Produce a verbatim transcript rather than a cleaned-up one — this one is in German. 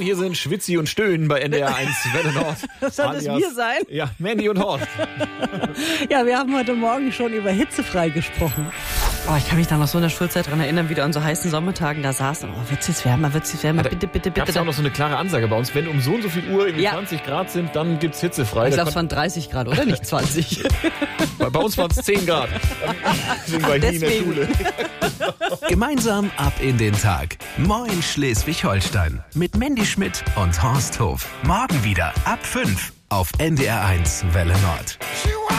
hier sind Schwitzi und Stöhnen bei N D R eins Welle Nord. Soll das wir sein? Ja, Mandy und Horst. Ja, wir haben heute Morgen schon über hitzefrei gesprochen. Oh, ich kann mich da noch so in der Schulzeit dran erinnern, wie du an so heißen Sommertagen da saßen. Oh, wird's jetzt wärmer, wird's jetzt wärmer, Ja, bitte, bitte, bitte. Gab es ja auch noch so eine klare Ansage bei uns, wenn um so und so viel Uhr irgendwie Ja. zwanzig Grad sind, dann gibt's hitzefrei. Ich Da glaube, es kon- waren dreißig Grad, oder? Nicht zwanzig. bei, bei uns waren es zehn Grad. Sind wir hier in der deswegen. Schule. Gemeinsam ab in den Tag. Moin Schleswig-Holstein. Mit Mandy Schmidt und Horst Hof. Morgen wieder ab fünf auf N D R eins Welle Nord.